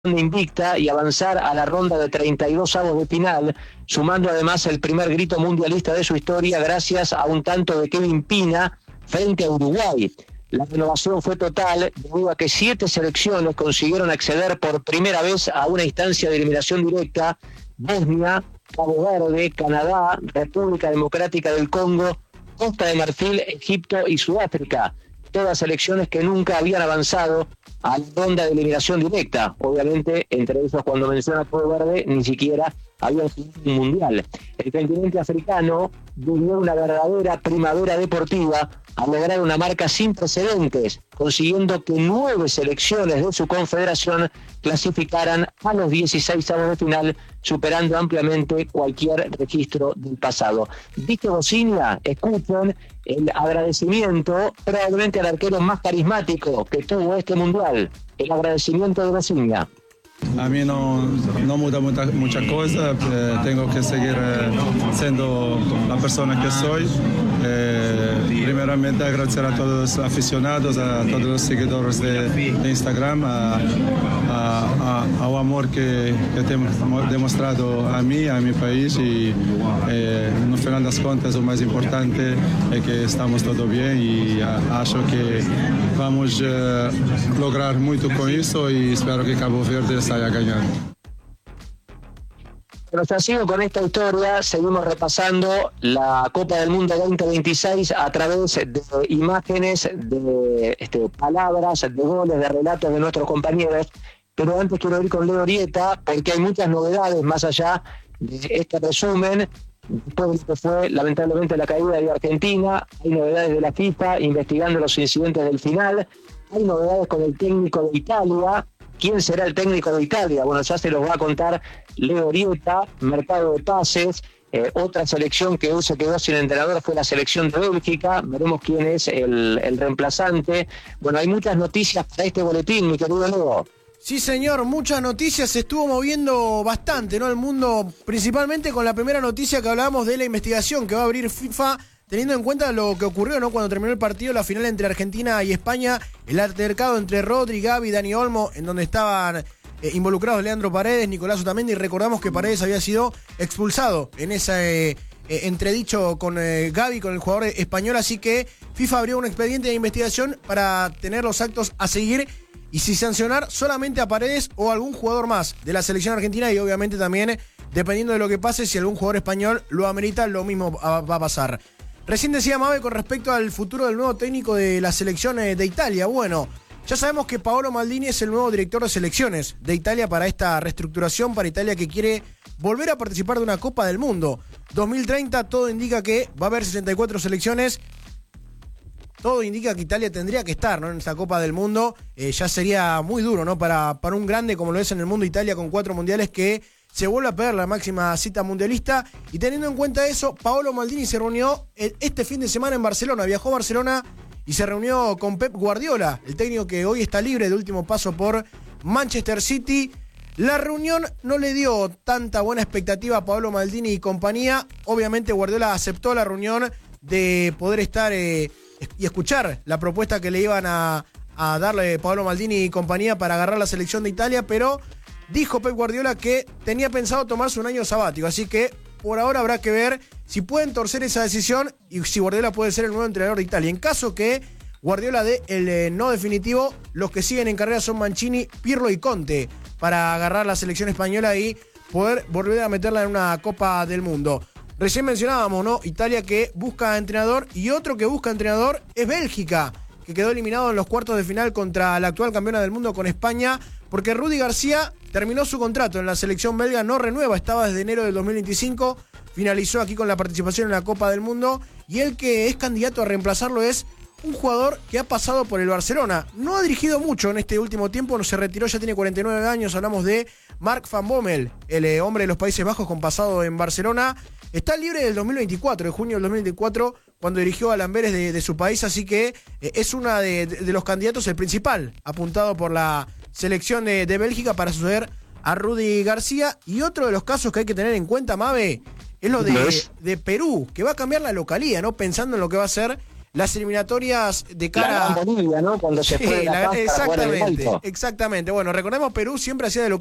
invicta y avanzar a la ronda de 32avos de final, sumando además el primer grito mundialista de su historia gracias a un tanto de Kevin Pina frente a Uruguay. La renovación fue total debido a que 7 selecciones consiguieron acceder por primera vez a una instancia de eliminación directa: Bosnia, Cabo Verde, Canadá, República Democrática del Congo, Costa de Marfil, Egipto y Sudáfrica. Todas selecciones que nunca habían avanzado a la ronda de eliminación directa. Obviamente, entre esos, cuando menciona Cabo Verde, ni siquiera había sido un mundial. El continente africano vivió una verdadera primavera deportiva al lograr una marca sin precedentes, consiguiendo que 9 selecciones de su confederación clasificaran a los 16avos de final, superando ampliamente cualquier registro del pasado. Dicho Bocinia, escuchen el agradecimiento probablemente al arquero más carismático que tuvo este mundial, el agradecimiento de Bocinia. A mí no muda mucha cosa, tengo que seguir siendo la persona que soy. Primeramente agradecer a todos los aficionados, a todos los seguidores de Instagram, al amor que hemos demostrado a mí, a mi país, y no final das contas o más importante es que estamos todos bien y acho que vamos lograr mucho con eso y espero que Cabo Verde salga ganando. Pero sigo con esta historia, seguimos repasando la Copa del Mundo 2026 a través de imágenes, de palabras, de goles, de relatos de nuestros compañeros. Pero antes quiero ir con Leo Orieta, porque hay muchas novedades más allá de este resumen. Después de lo que fue lamentablemente la caída de Argentina, hay novedades de la FIFA investigando los incidentes del final, hay novedades con el técnico de Italia. ¿Quién será el técnico de Italia? Bueno, ya se los va a contar Leo Orieta. Mercado de pases. Otra selección que hoy se quedó sin entrenador fue la selección de Bélgica. Veremos quién es el reemplazante. Bueno, hay muchas noticias para este boletín, mi querido Leo. Sí, señor, muchas noticias. Se estuvo moviendo bastante, ¿no? El mundo, principalmente con la primera noticia que hablábamos de la investigación que va a abrir FIFA, teniendo en cuenta lo que ocurrió, ¿no? Cuando terminó el partido, la final entre Argentina y España, el altercado entre Rodri, Gavi, Dani Olmo, en donde estaban involucrados Leandro Paredes, Nicolás Otamendi. Recordamos que Paredes había sido expulsado en ese entredicho con Gavi, con el jugador español, así que FIFA abrió un expediente de investigación para tener los actos a seguir y si sancionar solamente a Paredes o a algún jugador más de la selección argentina, y obviamente también, dependiendo de lo que pase, si algún jugador español lo amerita, lo mismo va a pasar. Recién decía Mabe con respecto al futuro del nuevo técnico de la selección de Italia. Bueno, ya sabemos que Paolo Maldini es el nuevo director de selecciones de Italia para esta reestructuración, para Italia que quiere volver a participar de una Copa del Mundo. 2030, todo indica que va a haber 64 selecciones. Todo indica que Italia tendría que estar, ¿no?, en esta Copa del Mundo. Ya sería muy duro, ¿no?, para un grande como lo es en el mundo Italia, con 4 mundiales, que se vuelve a perder la máxima cita mundialista. Y teniendo en cuenta eso, Paolo Maldini se reunió este fin de semana en Barcelona. Viajó a Barcelona y se reunió con Pep Guardiola, el técnico que hoy está libre de último paso por Manchester City. La reunión no le dio tanta buena expectativa a Paolo Maldini y compañía. Obviamente Guardiola aceptó la reunión de poder estar y escuchar la propuesta que le iban a darle Paolo Maldini y compañía para agarrar la selección de Italia, pero dijo Pep Guardiola que tenía pensado tomarse un año sabático, así que por ahora habrá que ver si pueden torcer esa decisión y si Guardiola puede ser el nuevo entrenador de Italia. En caso que Guardiola dé el no definitivo, los que siguen en carrera son Mancini, Pirlo y Conte para agarrar la selección española y poder volver a meterla en una Copa del Mundo. Recién mencionábamos, ¿no?, Italia que busca entrenador, y otro que busca entrenador es Bélgica, que quedó eliminado en los cuartos de final contra la actual campeona del mundo con España, porque Rudi García terminó su contrato en la selección belga, no renueva, estaba desde enero del 2025, finalizó aquí con la participación en la Copa del Mundo, y el que es candidato a reemplazarlo es un jugador que ha pasado por el Barcelona. No ha dirigido mucho en este último tiempo, no se retiró, ya tiene 49 años, hablamos de Mark van Bommel, el hombre de los Países Bajos con pasado en Barcelona. Está libre del 2024, de junio del 2024, cuando dirigió a Lamberes de su país, así que es una de los candidatos, el principal, apuntado por la selección de Bélgica para suceder a Rudi García. Y otro de los casos que hay que tener en cuenta, Mabe, es lo de Perú, que va a cambiar la localía, ¿no?, pensando en lo que va a ser las eliminatorias de La cara Gran Bolivia, ¿no? Cuando se fue de La Paz para jugar en el Maipo. Exactamente. Bueno, recordemos, Perú siempre hacía de